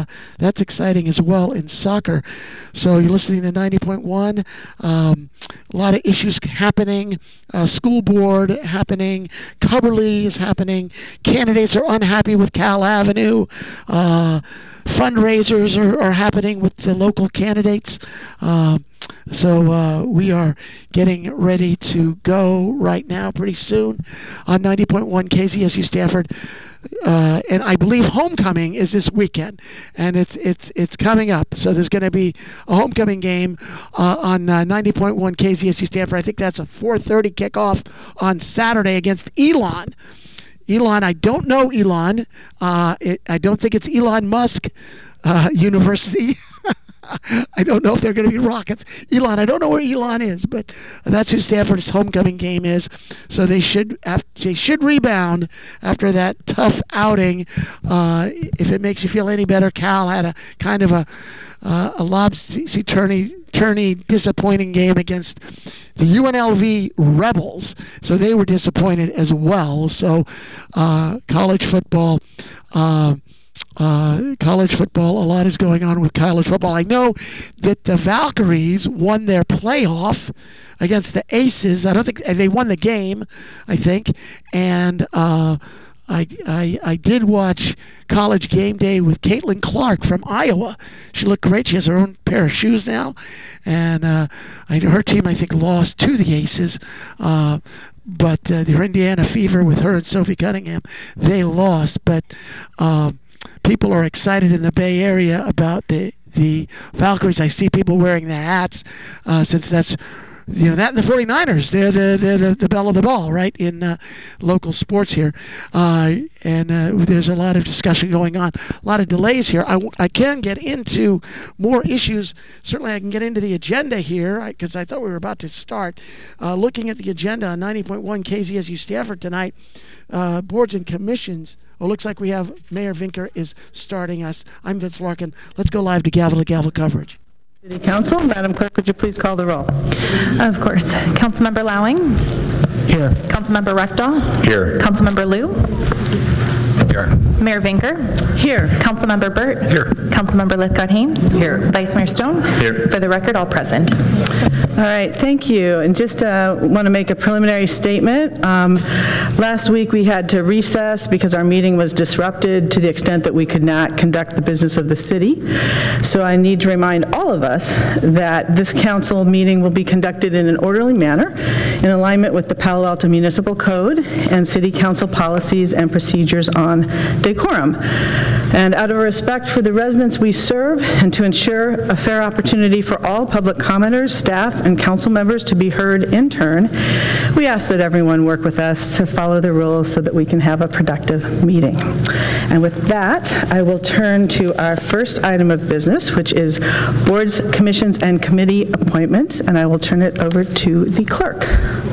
that's exciting as well in soccer. So you're listening to 90.1. A lot of issues happening. School board happening. Cubberley is happening. Candidates are unhappy with Cal Avenue. Fundraisers are happening with the local candidates. So we are getting ready to go right now pretty soon on 90.1 KZSU Stanford. And I believe homecoming is this weekend, and it's coming up. So there's going to be a homecoming game on 90.1 KZSU Stanford. I think that's a 4:30 kickoff on Saturday against Elon. Elon, I don't know Elon. I don't think it's Elon Musk University. I don't know if they're going to be Rockets. Elon, I don't know where Elon is, but that's who Stanford's homecoming game is. So they should rebound after that tough outing. If it makes you feel any better, Cal had a kind of a lobsy-turny disappointing game against the UNLV Rebels. So they were disappointed as well. So college football, a lot is going on with college football. I know that the Valkyries won their playoff against the Aces. I don't think they won the game, I think. And I did watch College Game Day with Caitlin Clark from Iowa. She looked great. She has her own pair of shoes now. And her team, I think, lost to the Aces. But the Indiana Fever with her and Sophie Cunningham, they lost. But people are excited in the Bay Area about the Valkyries. I see people wearing their hats since that's, that and the 49ers. They're the belle of the ball, right, in local sports here. And there's a lot of discussion going on, a lot of delays here. I can get into more issues. Certainly I can get into the agenda here because I thought we were about to start. Looking at the agenda on 90.1 KZSU Stanford tonight, boards and commissions. Well, looks like we have Mayor Vinker is starting us. I'm Vince Larkin. Let's go live to gavel coverage. City Council, Madam Clerk, would you please call the roll? Of course. Councilmember Lowing? Here. Councilmember Reckdahl? Here. Councilmember Liu? Here. Mayor Vinker? Here. Councilmember Burt? Here. Councilmember Lithgott-Hames? Here. Vice Mayor Stone? Here. For the record, all present. All right, thank you. And just want to make a preliminary statement. Last week we had to recess because our meeting was disrupted to the extent that we could not conduct the business of the city. So I need to remind all of us that this council meeting will be conducted in an orderly manner in alignment with the Palo Alto Municipal Code and City Council policies and procedures on decorum. And out of respect for the residents we serve and to ensure a fair opportunity for all public commenters, staff, and council members to be heard in turn, we ask that everyone work with us to follow the rules so that we can have a productive meeting. And with that, I will turn to our first item of business, which is boards, commissions, and committee appointments, and I will turn it over to the clerk.